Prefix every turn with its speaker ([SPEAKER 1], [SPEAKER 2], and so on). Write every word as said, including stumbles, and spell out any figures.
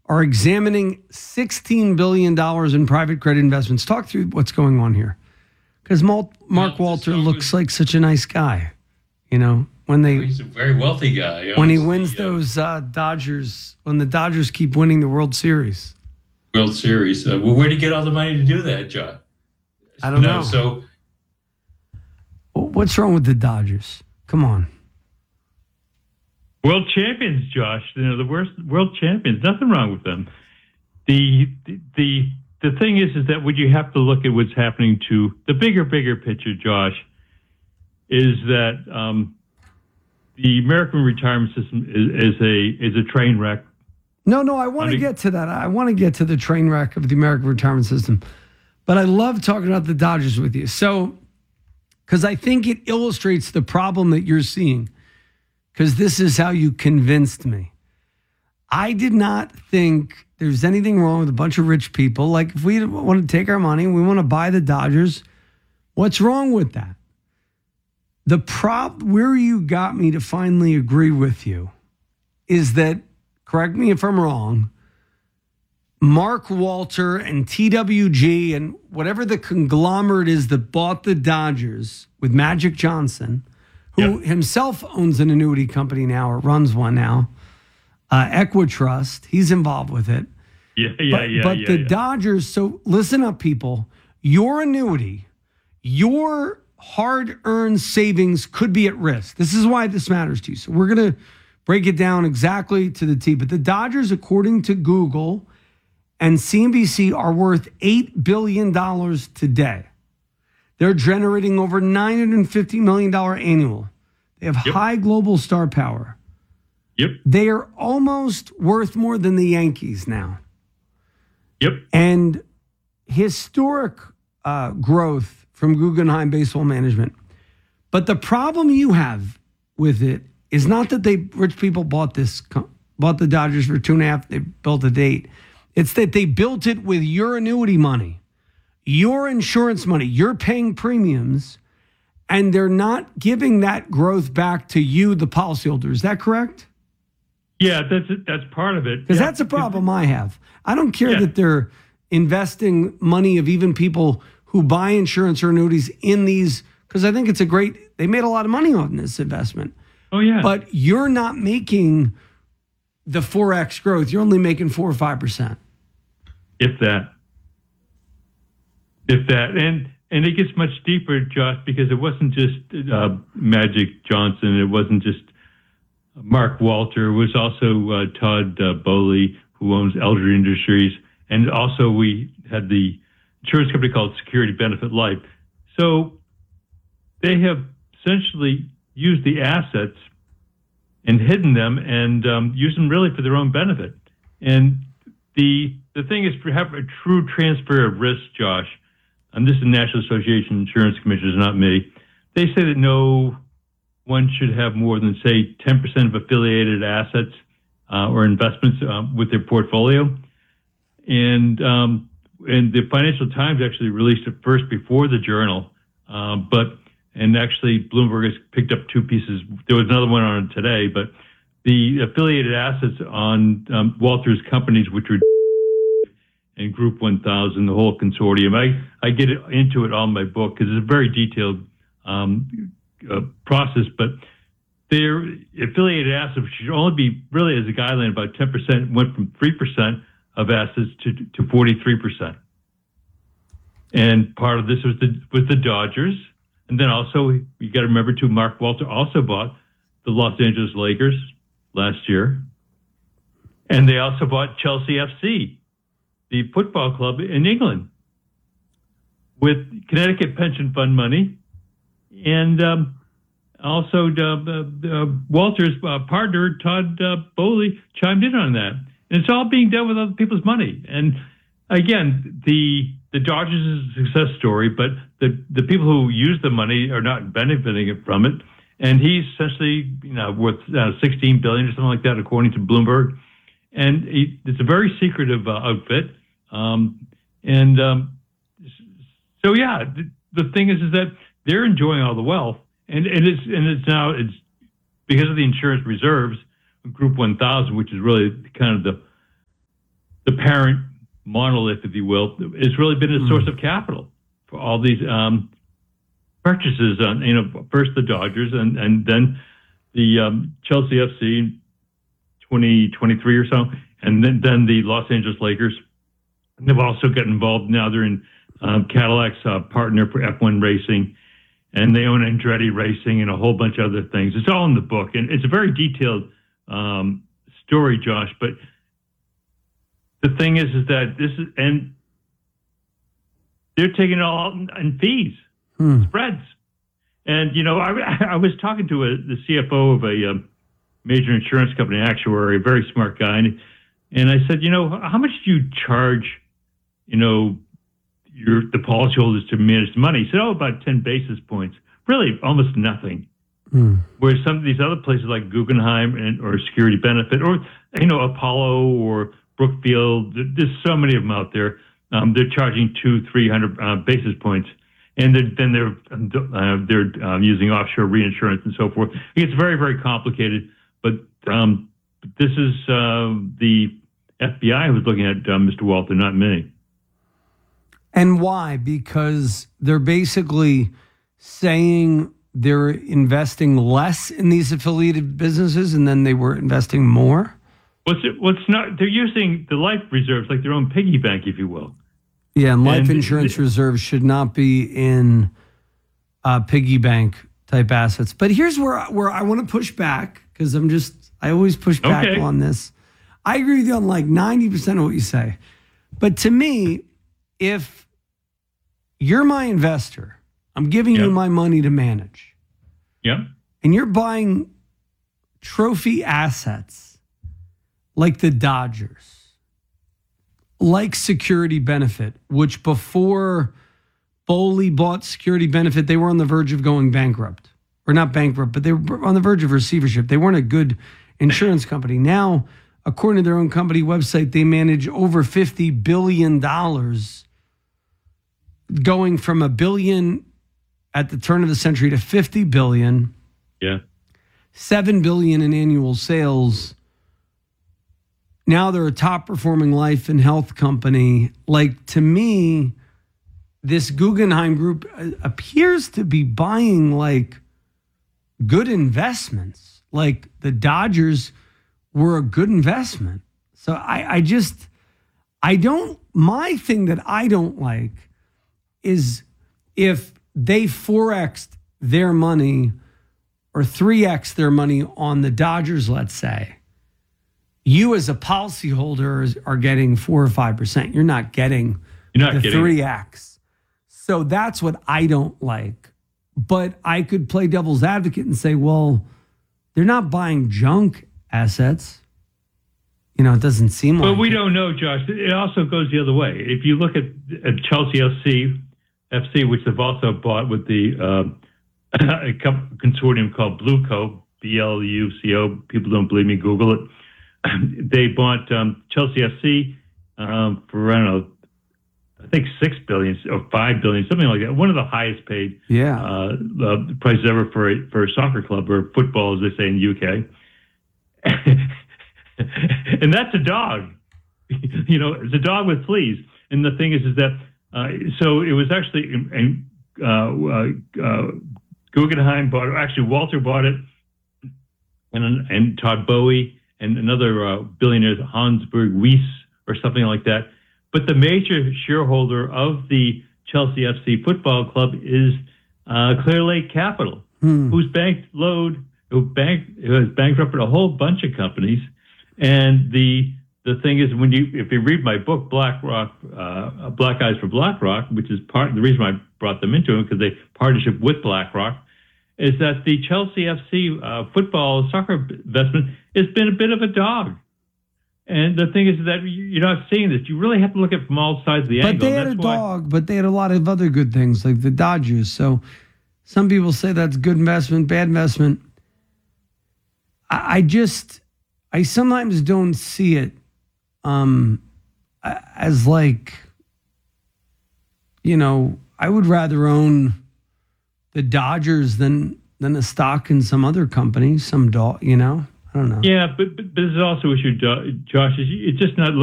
[SPEAKER 1] are examining sixteen billion dollars in private credit investments. Talk through what's going on here. Because Mark well, Walter looks like such a nice guy. You know, when they...
[SPEAKER 2] He's a very wealthy guy.
[SPEAKER 1] When he wins the, those uh, Dodgers, when the Dodgers keep winning the World Series.
[SPEAKER 2] World Series. Uh, well, where did he get all the money to do that, John?
[SPEAKER 1] I don't
[SPEAKER 2] no,
[SPEAKER 1] know.
[SPEAKER 2] So...
[SPEAKER 1] What's wrong with the Dodgers? Come on.
[SPEAKER 3] World champions, Josh. You know, the worst world champions. Nothing wrong with them. The the the thing is, is that when you have to look at what's happening to the bigger, bigger picture, Josh, is that um, the American retirement system is, is a is a train wreck.
[SPEAKER 1] No, no, I want I mean, to get to that. I want to get to the train wreck of the American retirement system. But I love talking about the Dodgers with you. So, because I think it illustrates the problem that you're seeing. Because this is how you convinced me. I did not think there's anything wrong with a bunch of rich people. Like, if we want to take our money, we want to buy the Dodgers, what's wrong with that? The prop where you got me to finally agree with you is that, correct me if I'm wrong, Mark Walter and T W G and whatever the conglomerate is that bought the Dodgers with Magic Johnson, who yep. himself owns an annuity company now or runs one now, uh, Equitrust. He's involved with it.
[SPEAKER 3] Yeah, yeah,
[SPEAKER 1] but,
[SPEAKER 3] yeah.
[SPEAKER 1] But
[SPEAKER 3] yeah,
[SPEAKER 1] the
[SPEAKER 3] yeah.
[SPEAKER 1] Dodgers, so listen up, people. Your annuity, your hard-earned savings could be at risk. This is why this matters to you. So we're going to break it down exactly to the T. But the Dodgers, according to Google and C N B C, are worth eight billion dollars today. They're generating over nine hundred fifty million dollars annual. They have yep. high global star power.
[SPEAKER 3] Yep.
[SPEAKER 1] They are almost worth more than the Yankees now.
[SPEAKER 3] Yep.
[SPEAKER 1] And historic uh, growth from Guggenheim Baseball Management. But the problem you have with it is not that they rich people bought this, bought the Dodgers for two and a half. They built a date. It's that they built it with your annuity money. Your insurance money, you're paying premiums, and they're not giving that growth back to you, the policyholder. Is that correct?
[SPEAKER 3] Yeah, that's that's part of it.
[SPEAKER 1] Because
[SPEAKER 3] yeah.
[SPEAKER 1] that's a problem I have. I don't care
[SPEAKER 3] yeah.
[SPEAKER 1] that they're investing money of even people who buy insurance or annuities in these, because I think it's a great, they made a lot of money on this investment.
[SPEAKER 3] Oh, yeah.
[SPEAKER 1] But you're not making the four X growth. You're only making four or five percent.
[SPEAKER 3] If that. If that, and and it gets much deeper, Josh, because it wasn't just uh, Magic Johnson. It wasn't just Mark Walter. It was also uh, Todd uh, Boehly, who owns Elder Industries. And also we had the insurance company called Security Benefit Life. So they have essentially used the assets and hidden them and um, used them really for their own benefit. And the the thing is to have a true transfer of risk, Josh. And this is the National Association of Insurance Commissioners, not me. They say that no one should have more than, say, ten percent of affiliated assets uh, or investments uh, with their portfolio. And um, and the Financial Times actually released it first before the Journal. Uh, but and actually, Bloomberg has picked up two pieces. There was another one on it today. But the affiliated assets on um, Walter's companies, which were and Group one thousand, the whole consortium. I, I get into it on my book because it's a very detailed um, uh, process, but their affiliated assets should only be really as a guideline about ten percent, went from three percent of assets to, to forty-three percent. And part of this was the, was the Dodgers. And then also, you got to remember too, Mark Walter also bought the Los Angeles Lakers last year. And they also bought Chelsea F C, the football club in England, with Connecticut pension fund money. And um, also uh, uh, Walter's uh, partner, Todd uh, Boehly, chimed in on that. And it's all being done with other people's money. And again, the the Dodgers is a success story, but the, the people who use the money are not benefiting from it. And he's essentially, you know, worth uh, sixteen billion dollars or something like that, according to Bloomberg. And he, it's a very secretive uh, outfit. Um, and um, so, yeah, the, the thing is, is that they're enjoying all the wealth. And, and it's and it's now, it's because of the insurance reserves, Group one thousand, which is really kind of the the parent monolith, if you will, has really been a mm. source of capital for all these um, purchases on, you know, first the Dodgers and, and then the um, Chelsea F C twenty twenty-three or so, and then, then the Los Angeles Lakers. And they've also got involved now. They're in um, Cadillac's uh, partner for F one racing, and they own Andretti Racing and a whole bunch of other things. It's all in the book, and it's a very detailed um, story, Josh. But the thing is, is that this is, and they're taking it all out in, in fees, hmm. spreads. And, you know, I, I was talking to a, the C F O of a um, major insurance company, actuary, a very smart guy. And, and I said, you know, how much do you charge, you know, your the policyholders to manage the money? He said, oh, about ten basis points. Really, almost nothing. Hmm. Whereas some of these other places like Guggenheim and or Security Benefit or, you know, Apollo or Brookfield, there's so many of them out there. Um, they're charging two, three hundred uh, basis points. And they're, then they're uh, they're um, using offshore reinsurance and so forth. It's very, very complicated. But um, this is uh, the F B I who's looking at uh, Mister Walter, not me.
[SPEAKER 1] And why? Because they're basically saying they're investing less in these affiliated businesses, and then they were investing more.
[SPEAKER 3] What's it? What's not? They're using the life reserves like their own piggy bank, if you will.
[SPEAKER 1] Yeah, and life and insurance reserves should not be in uh, piggy bank type assets. But here's where where I want to push back, because I'm just I always push back okay. on this. I agree with you on like ninety percent of what you say. But to me, if you're my investor, I'm giving yep. you my money to manage.
[SPEAKER 3] Yeah.
[SPEAKER 1] And you're buying trophy assets like the Dodgers, like Security Benefit, which before Boley bought Security Benefit, they were on the verge of going bankrupt. Or not bankrupt, but they were on the verge of receivership. They weren't a good insurance company. Now, according to their own company website, they manage over fifty billion dollars, going from a billion at the turn of the century to fifty billion.
[SPEAKER 3] Yeah.
[SPEAKER 1] seven billion in annual sales. Now they're a top performing life and health company. Like, to me, this Guggenheim Group appears to be buying like good investments. Like the Dodgers were a good investment. So I, I just, I don't, my thing that I don't like is if they four X'd their money or three X their money on the Dodgers, let's say, you as a policyholder are getting four or five percent. You're not getting
[SPEAKER 3] You're not
[SPEAKER 1] the three X. So that's what I don't like. But I could play devil's advocate and say, well, they're not buying junk assets. You know, it doesn't seem
[SPEAKER 3] but
[SPEAKER 1] like
[SPEAKER 3] But we
[SPEAKER 1] it.
[SPEAKER 3] don't know, Josh. It also goes the other way. If you look at, at Chelsea F C, F C, which they've also bought with the uh, a consortium called Blueco, B L U C O. People don't believe me, Google it. They bought um, Chelsea F C um, for, I don't know, I think six billion or five billion, something like that. One of the highest paid
[SPEAKER 1] yeah.
[SPEAKER 3] uh, uh, prices ever for a, for a soccer club, or football, as they say in the U K. And that's a dog. You know, it's a dog with fleas. And the thing is, is that, uh, so it was actually, uh, uh, uh, Guggenheim bought it, actually Walter bought it, and, and Todd Bowie, and another uh, billionaire, Hansberg Weiss, or something like that. But the major shareholder of the Chelsea F C football club is uh, Clear Lake Capital, hmm. who's banked load, who bank who has bankrupted a whole bunch of companies. And the the thing is, when you if you read my book, BlackRock, uh, Black Eyes for BlackRock, which is part the reason I brought them into it, because they partnership with BlackRock, is that the Chelsea F C uh, football soccer investment has been a bit of a dog. And the thing is that you're not seeing this. You really have to look at from all sides of the
[SPEAKER 1] but
[SPEAKER 3] angle.
[SPEAKER 1] But they had
[SPEAKER 3] that's
[SPEAKER 1] a
[SPEAKER 3] why.
[SPEAKER 1] dog, but they had a lot of other good things, like the Dodgers. So some people say that's good investment, bad investment. I, I just, I sometimes don't see it um, as like, you know, I would rather own the Dodgers than than a stock in some other company, some dog, you know? I don't know.
[SPEAKER 3] Yeah, but, but this is also issue, Josh, is it's just not